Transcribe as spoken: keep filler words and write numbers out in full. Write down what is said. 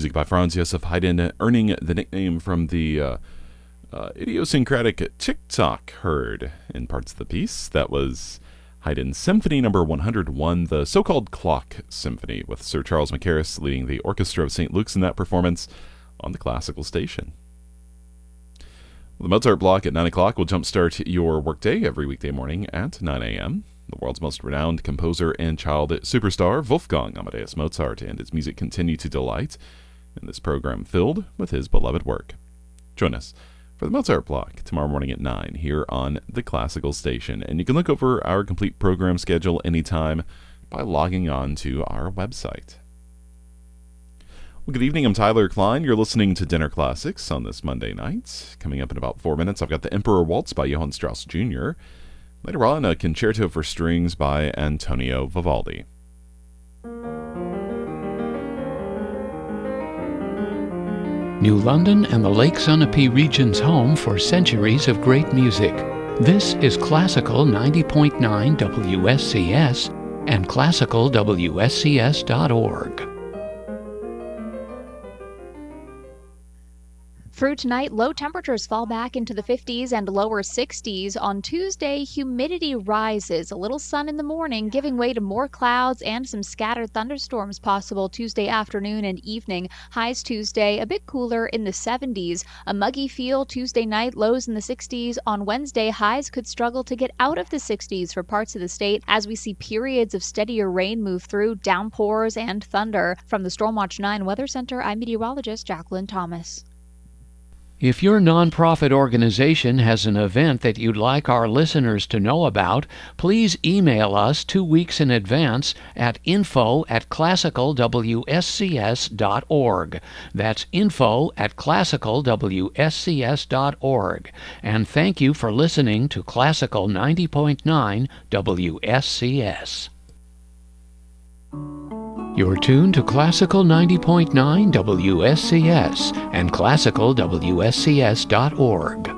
music by Franz Josef Haydn, earning the nickname from the uh, uh, idiosyncratic tick-tock heard in parts of the piece. That was Haydn's Symphony Number one hundred one, the so-called Clock Symphony, with Sir Charles Mackerras leading the Orchestra of Saint Luke's in that performance on the Classical Station. The Mozart block at nine o'clock will jumpstart your workday every weekday morning at nine a.m. The world's most renowned composer and child superstar, Wolfgang Amadeus Mozart, and his music continue to delight in this program filled with his beloved work. Join us for the Mozart block tomorrow morning at nine here on the Classical Station. And you can look over our complete program schedule anytime by logging on to our website. Well, good evening, I'm Tyler Klein. You're listening to Dinner Classics on this Monday night. Coming up in about four minutes, I've got the Emperor Waltz by Johann Strauss Junior Later on, a concerto for strings by Antonio Vivaldi. New London and the Lake Sunapee region's home for centuries of great music. This is Classical ninety point nine W S C S and classical W S C S dot org. Through tonight, low temperatures fall back into the fifties and lower sixties. On Tuesday, humidity rises. A little sun in the morning, giving way to more clouds and some scattered thunderstorms possible Tuesday afternoon and evening. Highs Tuesday, a bit cooler in the seventies. A muggy feel Tuesday night, lows in the sixties. On Wednesday, highs could struggle to get out of the sixties for parts of the state as we see periods of steadier rain move through, downpours, and thunder. From the Stormwatch nine Weather Center, I'm meteorologist Jacqueline Thomas. If your nonprofit organization has an event that you'd like our listeners to know about, please email us two weeks in advance at info at classical W S C S dot org. That's info at classical W S C S dot org. And thank you for listening to Classical ninety point nine W S C S. You're tuned to Classical ninety point nine W S C S and classical W S C S dot org.